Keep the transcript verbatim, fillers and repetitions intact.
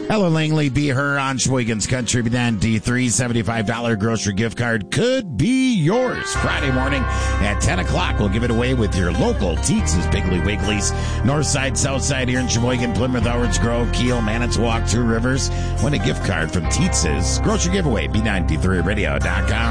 Ella Langley, Be Her on Sheboygan's Country B ninety-three. seventy-five dollars grocery gift card could be yours. Friday morning at ten o'clock, we'll give it away with your local Teats' Piggly Wigglies. North side, south side here in Sheboygan, Plymouth, Howards Grove, Kiel, Manitowoc, Two Rivers. Win a gift card from Teats' Grocery Giveaway, B ninety-three radio dot com.